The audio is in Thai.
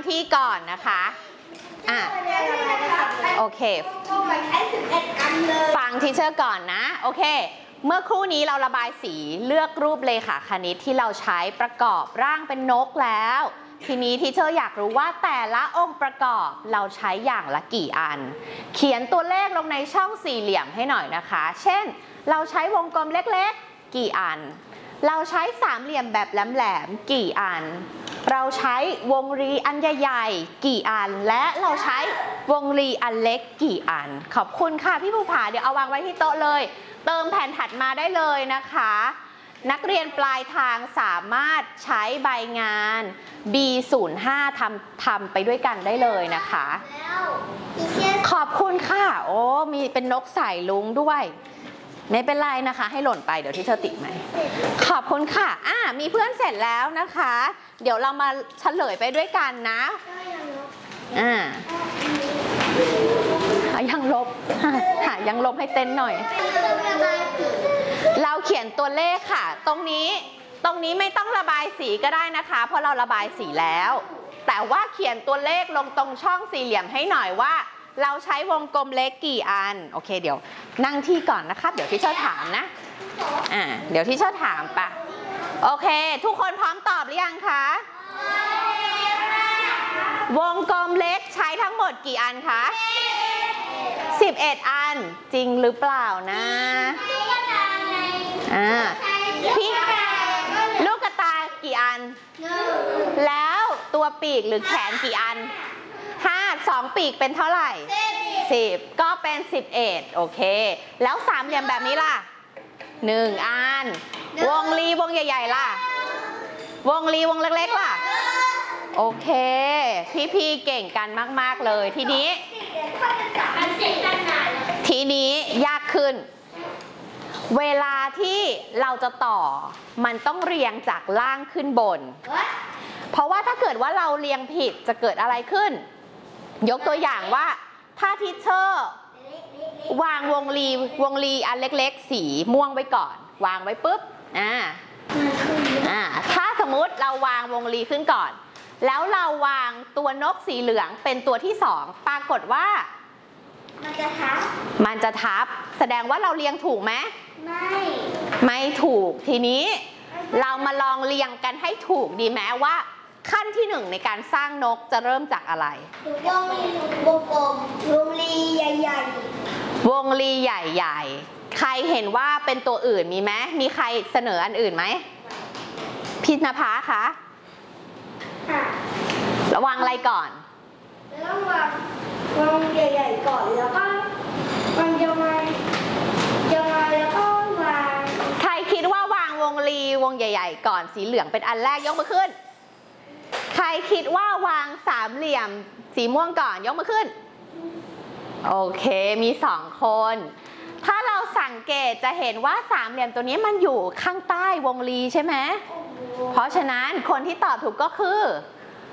ที่ก่อนนะคะโอเคฟังทีเชอร์ก่อนนะโอเคเมื่อครู่นี้เราระบายสีเลือกรูปเลขาคณิตที่เราใช้ประกอบร่างเป็นนกแล้วทีนี้ทีเชอร์อยากรู้ว่าแต่ละองค์ประกอบเราใช้อย่างละกี่อันเขียนตัวเลขลงในช่องสี่เหลี่ยมให้หน่อยนะคะเช่นเราใช้วงกลมเล็กๆกี่อันเราใช้สามเหลี่ยมแบบแหลมๆกี่อันเราใช้วงรีอันใหญ่ๆกี่อันและเราใช้วงรีอันเล็กกี่อันขอบคุณค่ะพี่ภูผาเดี๋ยวเอาวางไว้ที่โต๊ะเลยเติมแผ่นถัดมาได้เลยนะคะนักเรียนปลายทางสามารถใช้ใบงาน B05 ทำไปด้วยกันได้เลยนะคะขอบคุณค่ะโอ้มีเป็นนกสายลุงด้วยไม่เป็นไรนะคะให้หล่นไปเดี๋ยวที่เธอติดไหมขอบคุณค่ะมีเพื่อนเสร็จแล้วนะคะเดี๋ยวเรามาเฉลยไปด้วยกันนะยังลบยังลบให้เต้นหน่อยเราเขียนตัวเลขค่ะตรงนี้ไม่ต้องระบายสีก็ได้นะคะเพราะเราระบายสีแล้วแต่ว่าเขียนตัวเลขลงตรงช่องสี่เหลี่ยมให้หน่อยว่าเราใช้วงกลมเล็กกี่อันโอเคเดี๋ยวนั่งที่ก่อนนะคะเดี๋ยวที่เชอถามนะเดี๋ยวที่เชอถามปะโอเคทุกคนพร้อมตอบหรือยังคะวงกลมเล็กใช้ทั้งหมดกี่อันคะ11 อันจริงหรือเปล่านะพี่ลูกกระตากี่อันแล้วตัวปีกหรือแขนกี่อัน2ปีกเป็นเท่าไหร่10ก็เป็น11โอเคแล้วสามเหลี่ยมแบบนี้ล่ะ1 อันวงรีวงใหญ่ๆล่ะวงรีวงเล็กๆล่ะโอเคพี่ๆเก่งกันมากๆเลยทีนี้ยากขึ้นเวลาที่เราจะต่อมันต้องเรียงจากล่างขึ้นบนเพราะว่าถ้าเกิดว่าเราเรียงผิดจะเกิดอะไรขึ้นยกตัวอย่างว่าถ้าทิเชอร์วางวงรีอันเล็กๆสีม่วงไว้ก่อนวางไว้ปุ๊บถ้าสมมุติเราวางวงรีขึ้นก่อนแล้วเราวางตัวนกสีเหลืองเป็นตัวที่2ปรากฏว่ามันจะทับแสดงว่าเราเรียงถูกไหมไม่ถูกทีนี้เรามาลองเรียงกันให้ถูกดีไหมว่าขั้นที่1ในการสร้างนกจะเริ่มจากอะไรวงกลมวงรีใหญ่ๆวงรีใหญ่ๆใครเห็นว่าเป็นตัวอื่นมีไหมมีใครเสนออันอื่นไหมพิณภาคะระวังอะไรก่อนต้องวางใหญ่ๆก่อนแล้วก็วางยังไงแล้วก็วางใครคิดว่าวางวงรีวงใหญ่ๆก่อนสีเหลืองเป็นอันแรกยกมือขึ้นใครคิดว่าวางสามเหลี่ยมสีม่วงก่อนยกมือขึ้นโอเคมี2 คนถ้าเราสังเกตจะเห็นว่าสามเหลี่ยมตัวนี้มันอยู่ข้างใต้วงรีใช่ไหมเพราะฉะนั้นคนที่ตอบถูกก็คือ